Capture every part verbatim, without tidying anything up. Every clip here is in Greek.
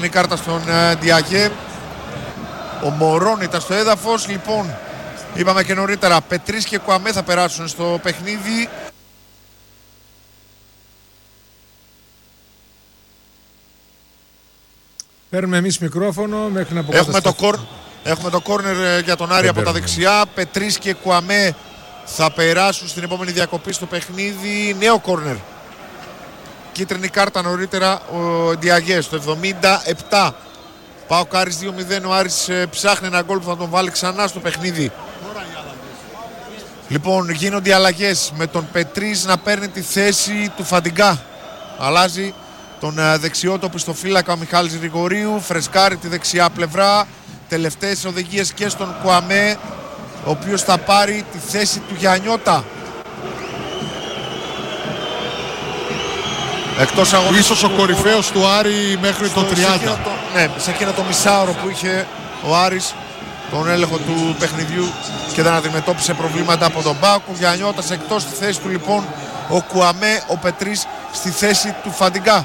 Η κάρτα στον uh, Διαγέ. Ο Μωρόν ήταν στο έδαφος. Λοιπόν, είπαμε και νωρίτερα, Πετρίς και Κουαμέ θα περάσουν στο παιχνίδι. Παίρνουμε εμείς μικρόφωνο μέχρι να αποκατασταθεί. Έχουμε το, κορ... Έχουμε το κόρνερ για τον Άρη από τα δεξιά. Πετρίς και Κουαμέ θα περάσουν στην επόμενη διακοπή στο παιχνίδι. Νέο κόρνερ. Κίτρινη κάρτα νωρίτερα ο Διαγέ στο εβδομήντα επτά. ΠΑΟΚ Άρης δύο μηδέν. Ο Άρης ψάχνει ένα γκολ που θα τον βάλει ξανά στο παιχνίδι. Λοιπόν, γίνονται οι αλλαγές με τον Πετρίς να παίρνει τη θέση του Φαντιγκά. Αλλάζει τον δεξιό του οπισθοφύλακα ο Μιχάλης Γρηγορίου. Φρεσκάρει τη δεξιά πλευρά. Τελευταίες οδηγίες και στον Κουαμέ, ο οποίος θα πάρει τη θέση του Γιαννιώτα. Εκτός αγωνιστικού. Ίσως ο κορυφαίος του Άρη μέχρι το τριάντα. Το, ναι, σε εκείνο το μισάωρο που είχε ο Άρης τον έλεγχο του παιχνιδιού και δεν αντιμετώπισε προβλήματα από τον ΠΑΟΚ. Ο Γιαννιώτας εκτός στη θέση του λοιπόν, ο Κουαμέ, ο Πετρίς στη θέση του Φαντιγκά.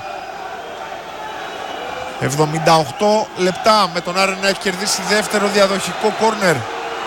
εβδομήντα οκτώ λεπτά με τον Άρη να έχει κερδίσει δεύτερο διαδοχικό κόρνερ.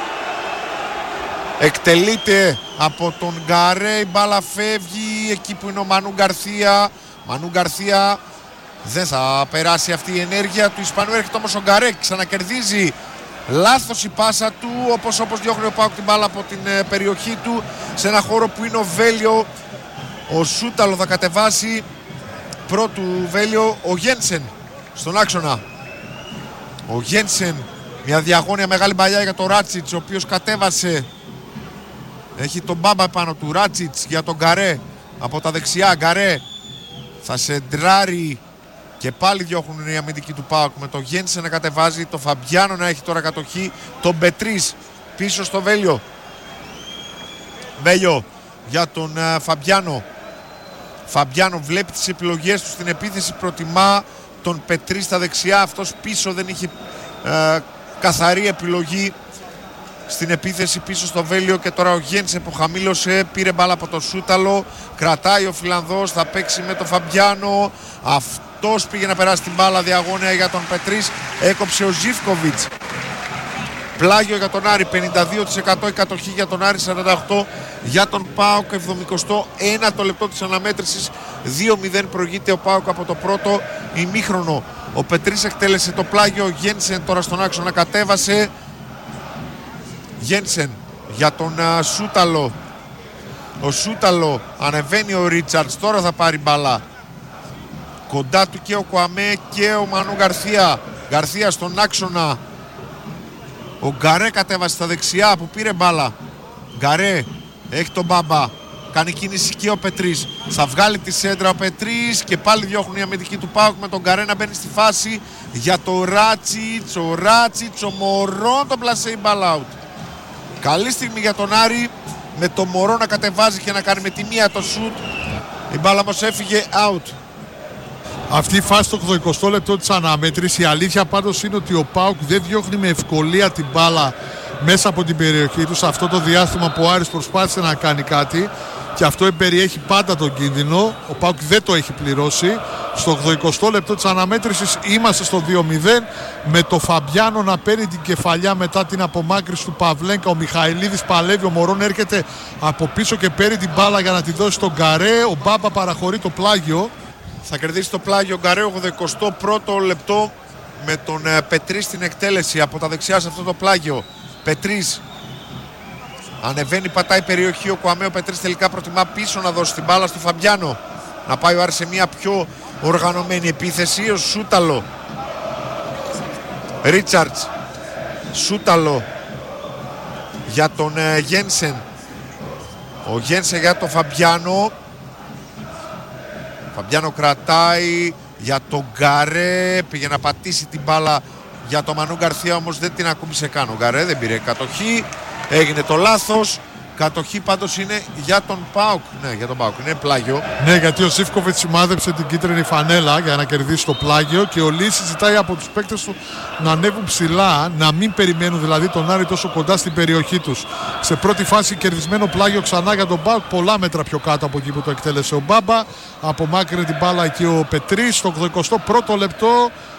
Εκτελείται από τον Γκαρέ, η μπάλα φεύγει εκεί που είναι ο Μανού Γκαρθία. Μανού Γκαρθία, δεν θα περάσει αυτή η ενέργεια του Ισπανού. Έρχεται όμως ο Γκαρέ, ξανακερδίζει. Λάθος η πάσα του, όπως, όπως διώχνει ο ΠΑΟΚ την μπάλα από την ε, περιοχή του σε ένα χώρο που είναι ο Βέλιο. Ο Σούταλο θα κατεβάσει. Πρώτου Βέλιο ο Γένσεν στον άξονα. Ο Γένσεν, μια διαγώνια μεγάλη παλιά για τον Ράτσιτς, ο οποίος κατέβασε. Έχει τον Μπάμπα πάνω του. Ράτσιτς για τον Γκαρέ από τα δεξιά. Γκαρέ θα σεντράρει και πάλι διώχνουν οι αμυντικοί του ΠΑΟΚ με τον Γένσεν να κατεβάζει. Το Φαμπιάνο να έχει τώρα κατοχή. Τον Πετρίς πίσω στο Βέλιο. Βέλιο για τον uh, Φαμπιάνο. Φαμπιάνο βλέπει τις επιλογές του στην επίθεση. Προτιμά τον Πετρίς στα δεξιά. Αυτός πίσω δεν είχε uh, καθαρή επιλογή στην επίθεση πίσω στο Βέλιο. Και τώρα ο Γένσεν που χαμήλωσε, πήρε μπάλα από το Σούταλο. Κρατάει ο Φιλανδός, θα παίξει με τον Φαμπιάνο. Αυτός πήγε να περάσει την μπάλα διαγώνια για τον Πετρίς. Έκοψε ο Ζίβκοβιτς. Πλάγιο για τον Άρη, πενήντα δύο τοις εκατό η κατοχή για τον Άρη, σαράντα οκτώ για τον ΠΑΟΚ. εβδομηκοστό ένατο λεπτό της αναμέτρησης, δύο μηδέν προηγείται ο ΠΑΟΚ από το πρώτο ημίχρονο. Ο Πετρίς εκτέλεσε το πλάγιο, ο Γένσεν τώρα στον άξονα κατέβασε. Γένσεν για τον uh, Σούταλο. Ο Σούταλο, ανεβαίνει ο Ρίτσαρτς, τώρα θα πάρει μπάλα. Κοντά του και ο Κουαμέ και ο Μανού Γκαρθία. Γκαρθία στον άξονα. Ο Γκαρέ κατέβασε στα δεξιά που πήρε μπάλα. Γκαρέ έχει τον Μπάμπα. Κάνει κίνηση και ο Πετρίς. Θα βγάλει τη σέντρα ο Πετρίς και πάλι διώχνουν οι αμυντικοί του ΠΑΟΚ με τον Γκαρέ να μπαίνει στη φάση για το Ράτσιτς. Ο Ράτσιτς, ο Μωρόν τον πλασέ μπάλα out. Καλή στιγμή για τον Άρη με το Μωρό να κατεβάζει και να κάνει με τη μία το σουτ. Η μπάλα όμως έφυγε out. Αυτή η φάση το ογδοηκοστό λεπτό της αναμέτρησης, η αλήθεια πάντως είναι ότι ο ΠΑΟΚ δεν διώχνει με ευκολία την μπάλα μέσα από την περιοχή του σε αυτό το διάστημα που ο Άρης προσπάθησε να κάνει κάτι, και αυτό περιέχει πάντα τον κίνδυνο. Ο ΠΑΟΚ δεν το έχει πληρώσει. Στο ογδοηκοστό λεπτό της αναμέτρησης είμαστε στο δύο μηδέν με το Φαμπιάνο να παίρνει την κεφαλιά μετά την απομάκρυνση του Παυλένκα. Ο Μιχαηλίδης παλεύει, ο Μωρόν έρχεται από πίσω και παίρνει την μπάλα για να τη δώσει στον Γκαρέ. Ο Μπάμπα παραχωρεί το πλάγιο. Θα κερδίσει το πλάγιο Γκαρέ, ογδοηκοστό πρώτο λεπτό με τον ε, Πετρίς στην εκτέλεση από τα δεξιά σε αυτό το πλάγιο. Πετρίς ανεβαίνει, πατάει περιοχή ο Κουαμέ. Ο Πετρίς τελικά προτιμά πίσω να δώσει την μπάλα στο Φαμπιάνο. Να πάει ο Άρης σε μια πιο οργανωμένη επίθεση. Ο Σούταλο. Ρίτσαρτς. Σούταλο για τον ε, Γένσεν. Ο Γένσεν για τον Φαμπιάνο. Φαμπιάνο κρατάει για τον Γκαρέ. Πήγε να πατήσει την μπάλα για τον Μανού Γκαρθία, όμως δεν την ακούμπησε καν. Ο Γκαρέ δεν πήρε κατοχή. Έγινε το λάθος. Κατοχή πάντως είναι για τον ΠΑΟΚ. Ναι, για τον ΠΑΟΚ. Είναι πλάγιο. Ναι, γιατί ο Ζίβκοβιτς σημάδεψε την κίτρινη φανέλα για να κερδίσει το πλάγιο και ο Λύσης ζητάει από τους παίκτες του να ανέβουν ψηλά, να μην περιμένουν δηλαδή τον Άρη τόσο κοντά στην περιοχή τους. Σε πρώτη φάση κερδισμένο πλάγιο ξανά για τον ΠΑΟΚ, πολλά μέτρα πιο κάτω από εκεί που το εκτέλεσε ο Μπάμπα. Απομάκρυνε την μπάλα εκεί ο Πετρίς. Στο ογδοηκοστό πρώτο λεπτό